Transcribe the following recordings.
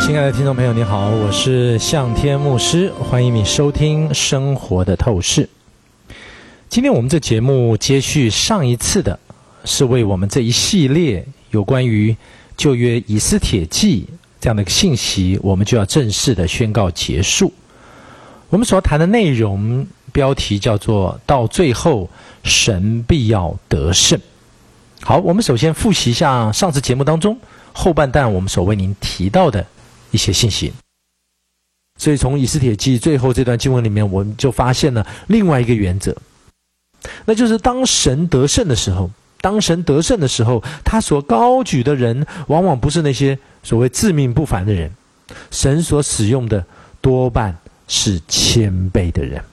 亲爱的听众朋友你好，我是向天牧师，欢迎你收听生活的透视。今天我们这节目接续上一次的，是为我们这一系列有关于旧约以斯帖记这样的一个信息，我们就要正式的宣告结束。我们所谈的内容标题叫做到最后神必要得胜。好，我们首先复习一下上次节目当中后半段我们所为您提到的一些信息。所以从以斯帖记最后这段经文里面，我们就发现了另外一个原则，那就是当神得胜的时候，他所高举的人往往不是那些所谓自命不凡的人，神所使用的多半是谦卑的人。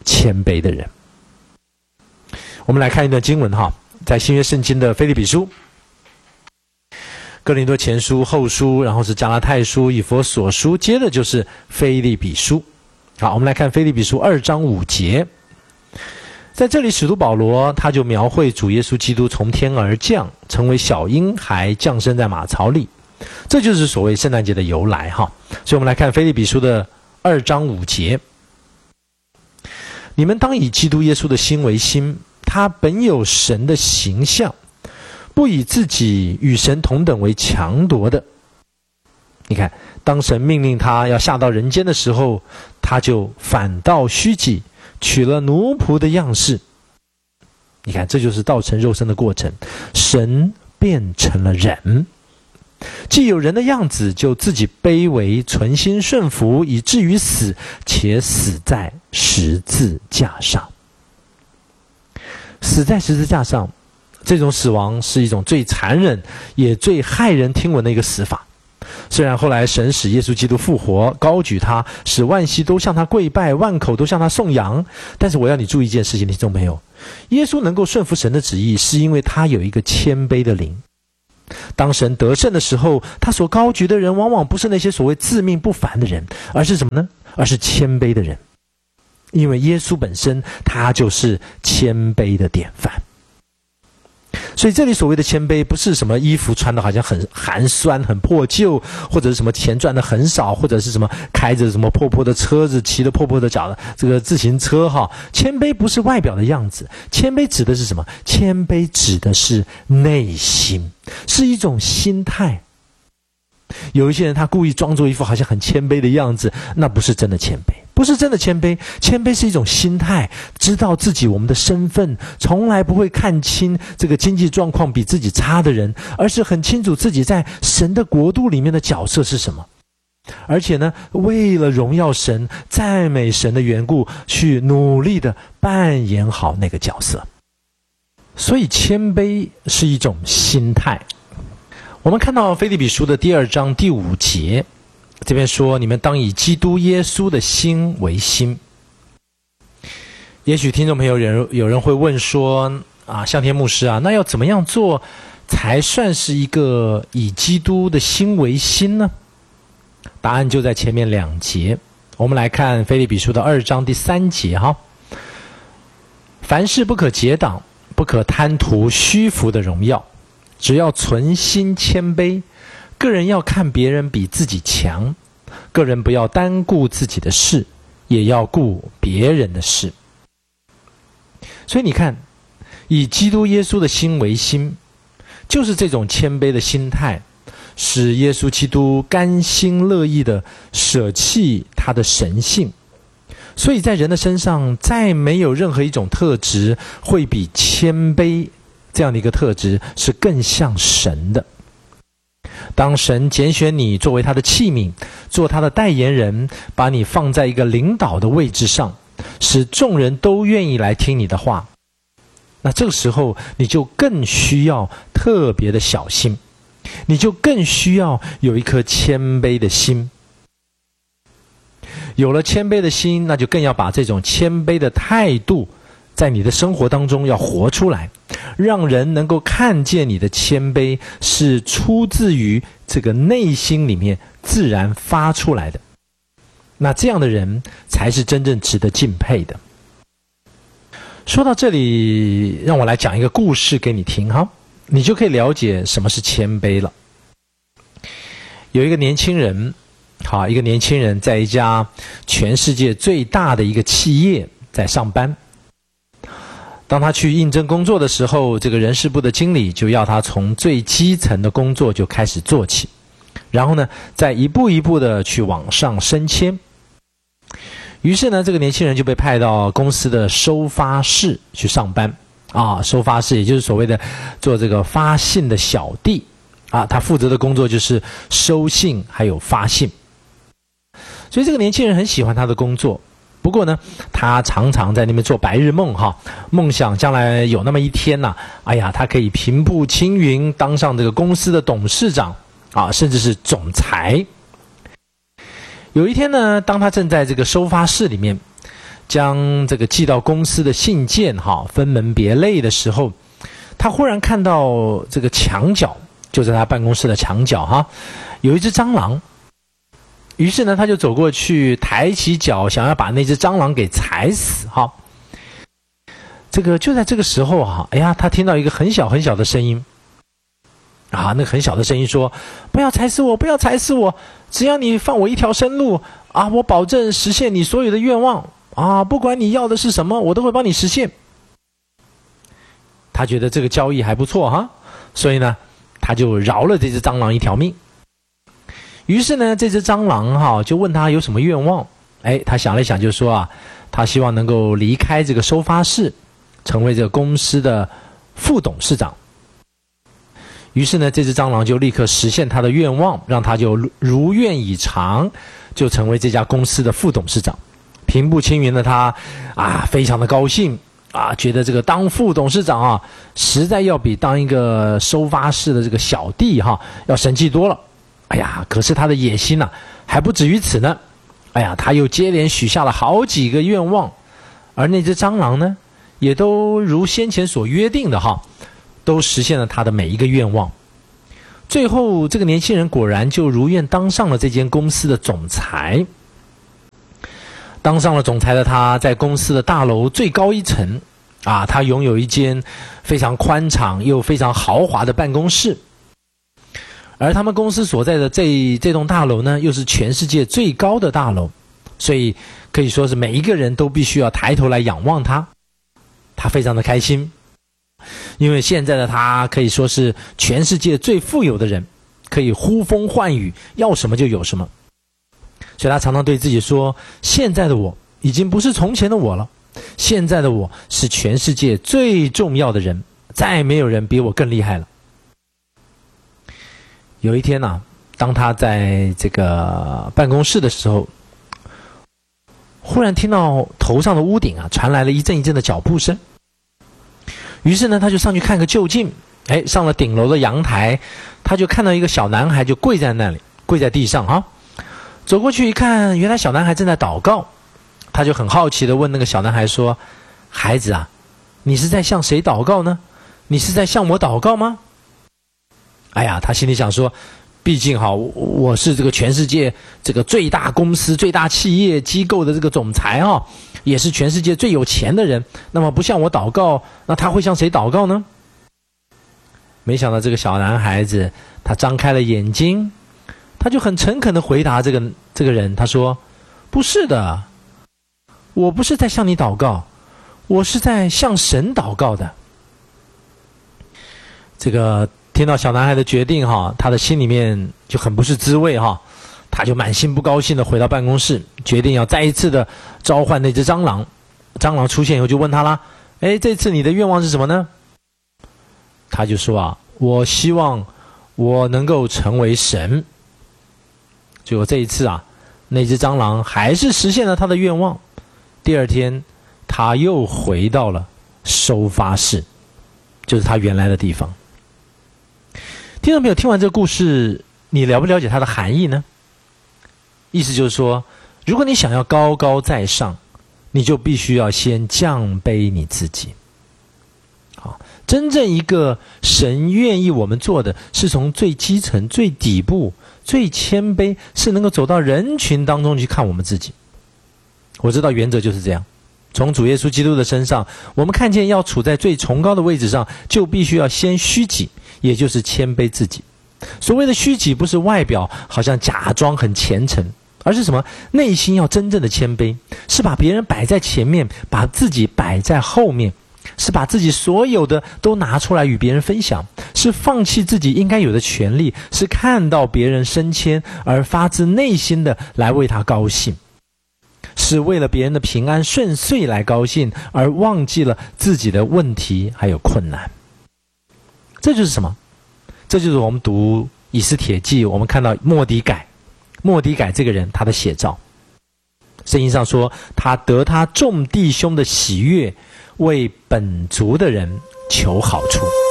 我们来看一段经文哈，在新约圣经的腓立比书、哥林多前书、后书，然后是加拉太书、以弗所书，接着就是腓立比书。好，我们来看腓立比书2章5节。在这里使徒保罗他就描绘主耶稣基督从天而降，成为小婴孩降生在马槽里，这就是所谓圣诞节的由来哈。所以我们来看腓立比书的2章5节。你们当以基督耶稣的心为心，他本有神的形象，不以自己与神同等为强夺的。你看，当神命令他要下到人间的时候，他就反倒虚己，取了奴仆的样式。你看，这就是道成肉身的过程，神变成了人，既有人的样子，就自己卑微，存心顺服，以至于死，且死在十字架上。死在十字架上，这种死亡是一种最残忍也最骇人听闻的一个死法。虽然后来神使耶稣基督复活，高举他，使万膝都向他跪拜，万口都向他颂扬，但是我要你注意一件事情，听众朋友，耶稣能够顺服神的旨意，是因为他有一个谦卑的灵。当神得胜的时候，他所高举的人往往不是那些所谓自命不凡的人，而是什么呢？而是谦卑的人。因为耶稣本身他就是谦卑的典范。所以这里所谓的谦卑，不是什么衣服穿的好像很寒酸很破旧，或者是什么钱赚的很少，或者是什么开着什么破破的车子，骑着破破的这个自行车哈。谦卑不是外表的样子，谦卑指的是什么？谦卑指的是内心，是一种心态。有一些人他故意装作一副好像很谦卑的样子，那不是真的谦卑，不是真的谦卑。谦卑是一种心态，知道自己我们的身份，从来不会看清这个经济状况比自己差的人，而是很清楚自己在神的国度里面的角色是什么，而且呢，为了荣耀神、赞美神的缘故，去努力的扮演好那个角色。所以谦卑是一种心态。我们看到腓立比书的2章5节，这边说，你们当以基督耶稣的心为心。也许听众朋友有人会问说，向天牧师啊，那要怎么样做才算是一个以基督的心为心呢？答案就在前面2节。我们来看腓立比书的2章3节哈。凡事不可结党，不可贪图虚浮的荣耀，只要存心谦卑，个人要看别人比自己强，个人不要单顾自己的事，也要顾别人的事。所以你看，以基督耶稣的心为心，就是这种谦卑的心态，使耶稣基督甘心乐意的舍弃他的神性。所以在人的身上，再没有任何一种特质会比谦卑这样的一个特质是更像神的。当神拣选你作为他的器皿，做他的代言人，把你放在一个领导的位置上，使众人都愿意来听你的话，那这个时候你就更需要特别的小心，你就更需要有一颗谦卑的心。有了谦卑的心，那就更要把这种谦卑的态度在你的生活当中要活出来，让人能够看见你的谦卑是出自于这个内心里面自然发出来的。那这样的人才是真正值得敬佩的。说到这里，让我来讲一个故事给你听哈，你就可以了解什么是谦卑了。有一个年轻人， 好，一个年轻人在一家全世界最大的一个企业在上班。当他去应征工作的时候，这个人事部的经理就要他从最基层的工作就开始做起，然后呢，再一步一步的去往上升迁。于是呢，这个年轻人就被派到公司的收发室去上班。收发室也就是所谓的做这个发信的小弟。他负责的工作就是收信还有发信。所以这个年轻人很喜欢他的工作，不过呢，他常常在那边做白日梦梦想将来有那么一天他可以平步青云，当上这个公司的董事长甚至是总裁。有一天呢，当他正在这个收发室里面将这个寄到公司的信件分门别类的时候，他忽然看到这个墙角，就在他办公室的墙角有一只蟑螂。于是呢，他就走过去，抬起脚想要把那只蟑螂给踩死这个就在这个时候他听到一个很小很小的声音那个很小的声音说：不要踩死我，不要踩死我，只要你放我一条生路我保证实现你所有的愿望不管你要的是什么，我都会帮你实现。他觉得这个交易还不错所以呢，他就饶了这只蟑螂一条命。于是呢，这只蟑螂就问他有什么愿望。他想了想就说他希望能够离开这个收发室，成为这个公司的副董事长。于是呢，这只蟑螂就立刻实现他的愿望，让他就如愿以偿，就成为这家公司的副董事长。平步青云的他非常的高兴觉得这个当副董事长实在要比当一个收发室的这个小弟要神气多了。可是他的野心还不止于此呢。他又接连许下了好几个愿望，而那只蟑螂呢，也都如先前所约定的都实现了他的每一个愿望。最后这个年轻人果然就如愿当上了这间公司的总裁。当上了总裁的他，在公司的大楼最高一层他拥有一间非常宽敞又非常豪华的办公室。而他们公司所在的这栋大楼呢，又是全世界最高的大楼，所以可以说是每一个人都必须要抬头来仰望他。他非常的开心，因为现在的他可以说是全世界最富有的人，可以呼风唤雨，要什么就有什么。所以他常常对自己说，现在的我已经不是从前的我了，现在的我是全世界最重要的人，再没有人比我更厉害了。有一天当他在这个办公室的时候，忽然听到头上的屋顶传来了一阵一阵的脚步声。于是呢，他就上去看个究竟。上了顶楼的阳台，他就看到一个小男孩就跪在那里，跪在地上走过去一看，原来小男孩正在祷告。他就很好奇的问那个小男孩说：孩子你是在向谁祷告呢？你是在向我祷告吗？他心里想说，毕竟我是这个全世界这个最大公司最大企业机构的这个总裁也是全世界最有钱的人，那么不向我祷告，那他会向谁祷告呢？没想到这个小男孩子他张开了眼睛，他就很诚恳的回答这个人，他说：不是的，我不是在向你祷告，我是在向神祷告的。这个听到小男孩的决定他的心里面就很不是滋味他就满心不高兴的回到办公室，决定要再一次的召唤那只蟑螂。蟑螂出现以后就问他啦：这次你的愿望是什么呢？他就说我希望我能够成为神。结果这一次那只蟑螂还是实现了他的愿望。第二天他又回到了收发室，就是他原来的地方。听众朋友，听完这个故事，你了不了解它的含义呢？意思就是说，如果你想要高高在上，你就必须要先降卑你自己。真正一个神愿意我们做的，是从最基层、最底部、最谦卑，是能够走到人群当中去看我们自己。我知道原则就是这样。从主耶稣基督的身上，我们看见要处在最崇高的位置上，就必须要先虚己，也就是谦卑自己。 所谓的虚己，不是外表好像假装很虔诚，而是什么？内心要真正的谦卑，是把别人摆在前面，把自己摆在后面，是把自己所有的都拿出来与别人分享，是放弃自己应该有的权利，是看到别人升迁而发自内心的来为他高兴，是为了别人的平安顺遂来高兴，而忘记了自己的问题还有困难。这就是什么？这就是我们读以斯帖记，我们看到末底改这个人他的写照。圣经上说，他得他众弟兄的喜悦，为本族的人求好处。